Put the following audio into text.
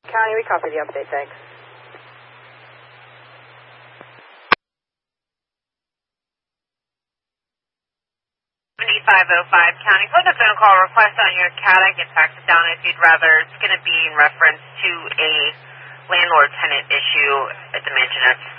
County, we copy the update, thanks. 7505 County, put a phone call request on your CAT. I can fax it down if you'd rather. It's going to be in reference to a landlord-tenant issue at the mansion.